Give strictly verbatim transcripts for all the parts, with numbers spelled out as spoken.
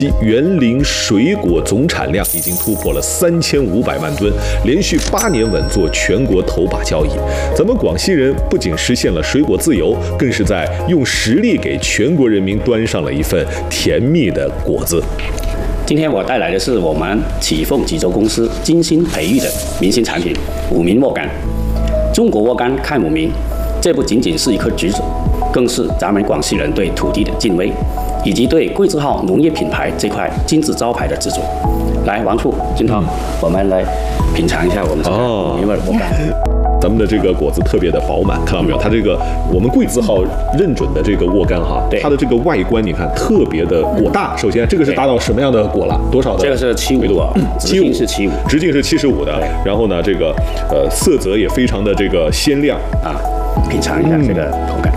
园林水果总产量已经突破了三千五百万吨，连续八年稳坐全国头把交椅。咱们广西人不仅实现了水果自由，更是在用实力给全国人民端上了一份甜蜜的果子。 今天我带来的是我们启凤吉州公司精心培育的明星产品武明沃柑。中国沃柑看武明，这不仅仅是一颗橘子，更是咱们广西人对土地的敬畏，以及对桂字号农业品牌这块金字招牌的执着。来，王处、金涛，我们来品尝一下我们这个武明味沃柑。 咱们的这个果子特别的饱满，看到没有？它这个我们桂字号认准的这个沃柑哈，它的这个外观你看特别的果大。首先，这个是达到什么样的果了？多少的？ 这个是七五度，直径是七五， 直径是七十五的。然后呢，这个呃色泽也非常的这个鲜亮啊。品尝一下这个口感。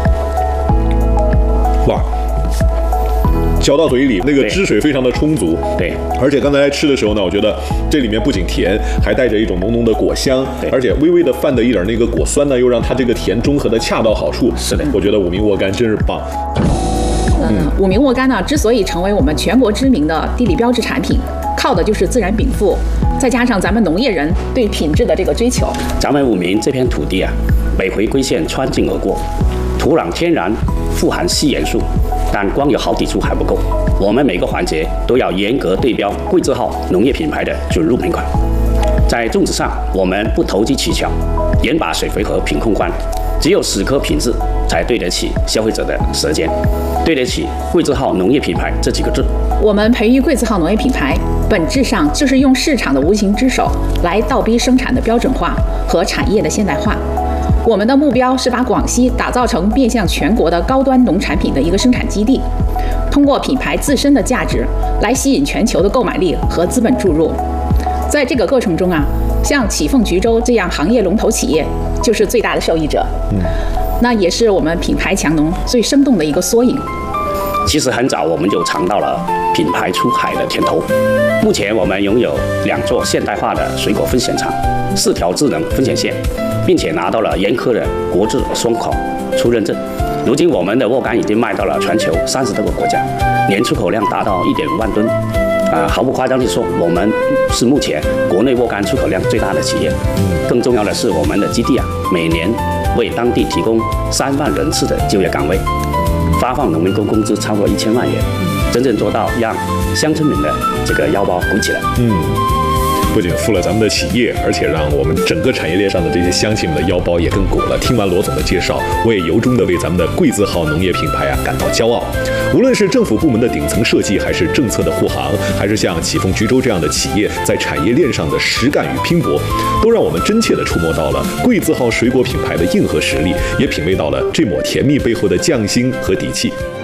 哇！嚼到嘴里，那个汁水非常的充足， 对， 而且刚才吃的时候呢，我觉得这里面不仅甜，还带着一种浓浓的果香，而且微微的泛的一点那个果酸呢，又让它这个甜中和的恰到好处。 是的， 我觉得武明沃柑真是棒。 嗯，武明沃柑呢，之所以成为我们全国知名的地理标志产品，靠的就是自然禀赋，再加上咱们农业人对品质的这个追求。 咱们武明这片土地啊，北回归线穿境而过，土壤天然富含硒元素。但光有好几处还不够，我们每个环节都要严格对标桂字号农业品牌的准入门款。在种植上，我们不投机取巧，严把水肥和品控关，只有死磕品质，才对得起消费者的舌尖，对得起桂字号农业品牌这几个字。 我们培育桂字号农业品牌，本质上就是用市场的无形之手来倒逼生产的标准化和产业的现代化。我们的目标是把广西打造成面向全国的高端农产品的一个生产基地，通过品牌自身的价值来吸引全球的购买力和资本注入。在这个过程中啊，像启凤橘州这样行业龙头企业就是最大的受益者，嗯，那也是我们品牌强农最生动的一个缩影。 其实很早我们就尝到了品牌出海的甜头。目前我们拥有两座现代化的水果分拣厂，四条智能分拣线，并且拿到了严苛的国质双口出认证。如今我们的沃柑已经卖到了全球三十多个国家，年出口量达到一点五万吨。啊、呃，毫不夸张地说，我们是目前国内沃柑出口量最大的企业。更重要的是，我们的基地啊，每年为当地提供三万人次的就业岗位，发放农民工工资超过一千万元，真正做到让乡村民的这个腰包鼓起来。 嗯。不仅富了咱们的企业，而且让我们整个产业链上的这些乡亲们的腰包也更鼓了。听完罗总的介绍，我也由衷的为咱们的桂字号农业品牌啊感到骄傲。无论是政府部门的顶层设计，还是政策的护航，还是像启凤橘州这样的企业在产业链上的实干与拼搏，都让我们真切地触摸到了桂字号水果品牌的硬核实力，也品味到了这抹甜蜜背后的匠心和底气。